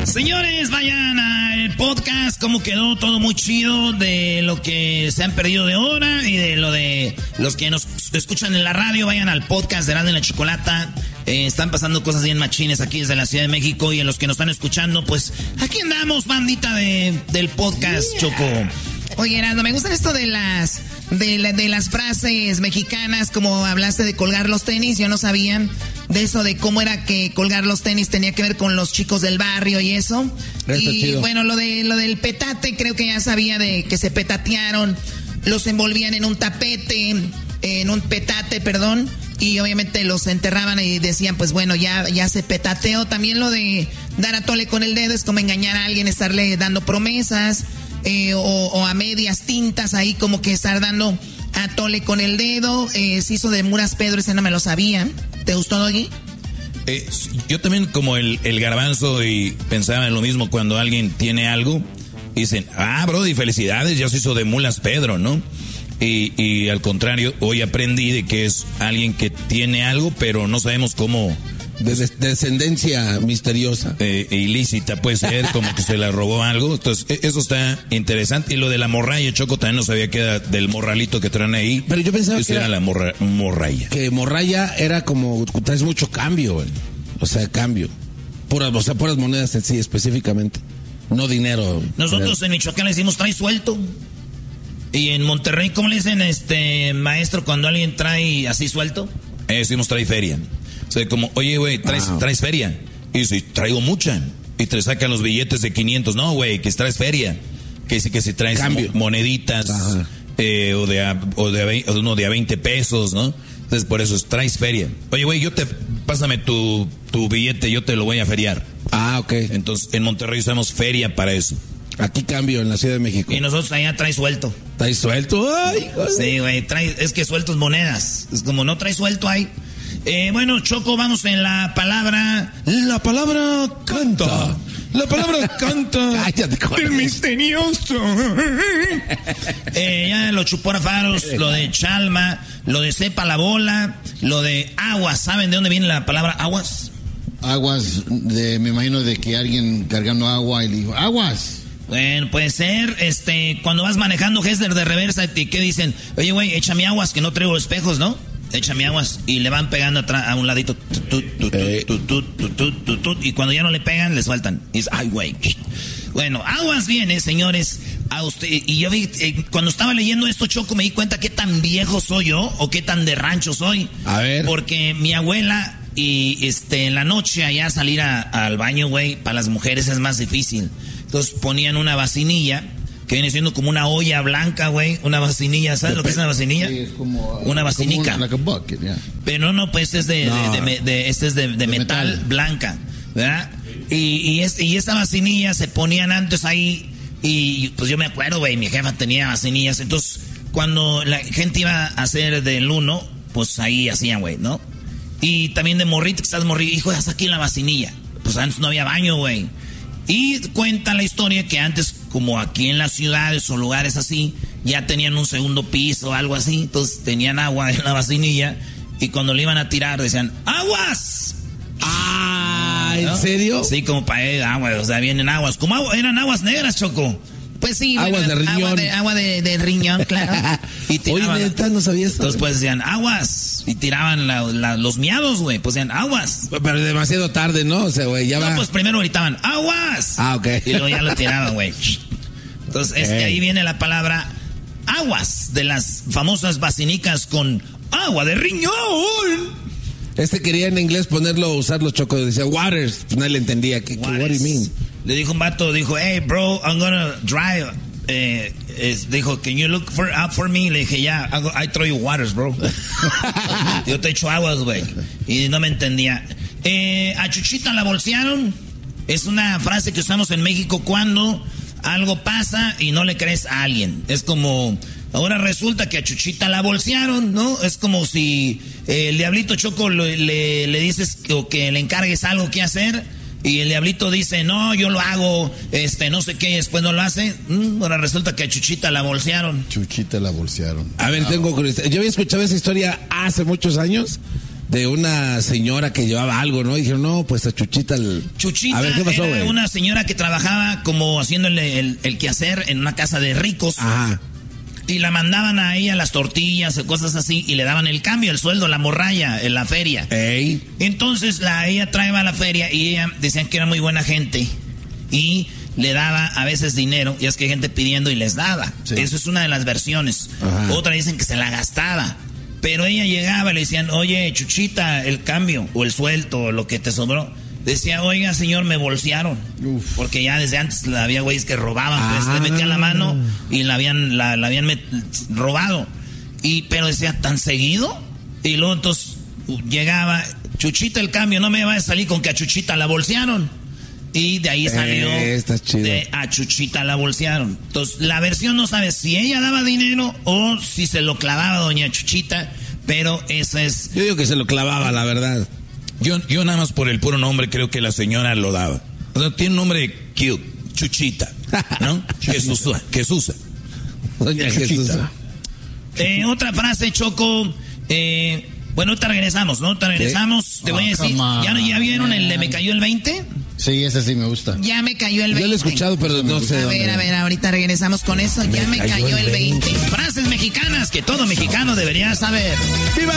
Señores, vayan al podcast, cómo quedó todo muy chido de lo que se han perdido de hora y de lo de los que nos escuchan en la radio. Vayan al podcast de Erasmo y la Chocolata. Están pasando cosas bien machines aquí desde la Ciudad de México, y en los que nos están escuchando, pues aquí andamos, bandita del podcast, Choco. Oye, Erasmo, me gustan esto de las frases mexicanas, como hablaste de colgar los tenis. Yo no sabía de eso, de cómo era que colgar los tenis tenía que ver con los chicos del barrio y eso. Y chido. Bueno, lo del petate, creo que ya sabía de que se petatearon, los envolvían en un petate, y obviamente los enterraban y decían, pues bueno, ya se petateó. También lo de dar a tole con el dedo es como engañar a alguien, estarle dando promesas, o a medias tintas ahí, como que estar dando a tole con el dedo. Se hizo de Muras Pedro, ese no me lo sabía. ¿Te gustó, Doggy? Yo también, como el garbanzo, y pensaba en lo mismo cuando alguien tiene algo. Dicen, brody, felicidades, ya se hizo de Mulas Pedro, ¿no? Y al contrario, hoy aprendí de que es alguien que tiene algo, pero no sabemos cómo. De descendencia misteriosa. Ilícita, puede ser, como que se la robó algo. Entonces, eso está interesante. Y lo de la morralla, Choco, también no sabía que era del morralito que traen ahí. Pero yo pensaba que era la morralla. Que morralla era como, traes mucho cambio, güey. O sea, cambio. Puras monedas en sí, específicamente. No dinero. Nosotros en Michoacán le decimos trae suelto. Y en Monterrey, ¿cómo le dicen, maestro, cuando alguien trae así suelto? Decimos trae feria. O sea, como, oye, güey, ¿traes feria? Y si traigo mucha. Y te sacan los billetes de 500. No, güey, que traes feria. Que si traes moneditas, o de a 20 pesos, ¿no? Entonces, por eso traes feria. Oye, güey, pásame tu billete, yo te lo voy a feriar. Ok. Entonces, en Monterrey usamos feria para eso. Aquí cambio, en la Ciudad de México. Y nosotros allá trae suelto. ¿Traes suelto? Ay, joder. Sí, güey, es que sueltos monedas. Es como no trae suelto ahí. Bueno, Choco, vamos en la palabra. La palabra canta. La palabra canta. El misterioso. Ya lo chupó Faros, lo de Chalma, lo de sepa la bola, lo de aguas. ¿Saben de dónde viene la palabra aguas? Aguas, me imagino de que alguien cargando agua y le dijo, aguas. Bueno, puede ser, cuando vas manejando Hessler de reversa, ¿qué dicen? Oye, güey, échame aguas, que no traigo espejos, ¿no? Échame aguas. Y le van pegando atrás, a un ladito. Y cuando ya no le pegan, le sueltan. Y dice, ay, güey. Bueno, aguas viene, señores, a usted. Y yo vi, cuando estaba leyendo esto, Choco, me di cuenta qué tan viejo soy yo, o qué tan de rancho soy. A ver. Porque mi abuela, y en la noche allá salir al baño, güey, para las mujeres es más difícil. Entonces ponían una vacinilla, que viene siendo como una olla blanca, güey. Una vacinilla, ¿sabes lo que es una vacinilla? Sí, es como una vacinica. Like a bucket, yeah. Pero no, pues este es de metal blanca, ¿verdad? Y esa vacinilla se ponían antes ahí, y pues yo me acuerdo, güey, mi jefa tenía vacinillas. Entonces, cuando la gente iba a hacer del uno, pues ahí hacían, güey, ¿no? Y también de morrito, que estás morrito, hijo, haz aquí en la vacinilla. Pues antes no había baño, güey. Y cuenta la historia que antes, como aquí en las ciudades o lugares así, ya tenían un segundo piso o algo así. Entonces tenían agua en la vacinilla, y cuando le iban a tirar decían, ¡aguas! ¿En serio? Sí, como para agua, o sea, vienen aguas. Como eran aguas negras, Choco. Pues sí, aguas de riñón. Agua de riñón, claro. Y tiraban, oye, neta, no sabía eso. Entonces pues decían, aguas. Y tiraban los miados, güey. Pues decían, aguas. Pero demasiado tarde, ¿no? O sea, güey, ya va. No, pues primero gritaban, aguas. Ok. Y luego ya lo tiraban, güey. Entonces, ahí viene la palabra aguas, de las famosas vacinicas con agua de riñón. Quería en inglés usarlo, Choco. Decía waters. Pues nadie le entendía. What do you mean? Le dijo un vato, hey bro, I'm gonna drive. Dijo, can you look out for me? Le dije, yeah, I throw you waters, bro. Yo te echo aguas, güey. Y no me entendía. A Chuchita la bolsearon. Es una frase que usamos en México cuando algo pasa y no le crees a alguien. Es como, ahora resulta que a Chuchita la bolsearon, ¿no? Es como si el diablito Choco le dices o que le encargues algo que hacer, y el diablito dice, no, yo lo hago, no sé qué, y después no lo hace. Ahora resulta que a Chuchita la bolsearon. Chuchita la bolsearon. A ver, tengo curiosidad. Yo había escuchado esa historia hace muchos años, de una señora que llevaba algo, ¿no? Y dijeron, no, pues a Chuchita... Chuchita a ver, ¿qué pasó, era güey? una señora que trabajaba como haciéndole el quehacer en una casa de ricos. Ajá. Y la mandaban a ella las tortillas o cosas así y le daban el cambio, el sueldo, la morralla en la feria. Ey. Entonces ella traía a la feria y ella decían que era muy buena gente y le daba a veces dinero, y es que hay gente pidiendo y les daba. Sí. Eso es una de las versiones. Ajá. Otra dicen que se la gastaba. Pero ella llegaba y le decían, oye, Chuchita, el cambio o el sueldo o lo que te sobró. Decía, oiga, señor, me bolsearon. Uf. Porque ya desde antes había güeyes que robaban, pues le metían la mano y la habían robado. Pero decía, ¿tan seguido? Y luego entonces llegaba, Chuchita, el cambio, no me vaya a salir con que a Chuchita la bolsearon. Y de ahí salió de a Chuchita la bolsearon. Entonces, la versión no sabe si ella daba dinero o si se lo clavaba doña Chuchita, pero eso es... Yo digo que se lo clavaba, la verdad. Yo nada más por el puro nombre creo que la señora lo daba. O sea, tiene un nombre cute, Chuchita, ¿no? Jesusa. Doña Chuchita. Otra frase, Choco. Bueno, ahorita regresamos, ¿no? Ahorita regresamos. Te voy a decir, ¿ya vieron el de Me Cayó el 20? Sí, ese sí me gusta. Ya me cayó el 20. Yo lo he escuchado, pero no sé. A ver, ahorita regresamos con eso. Ya me cayó el 20. Frases mexicanas que todo mexicano debería saber. ¡Viva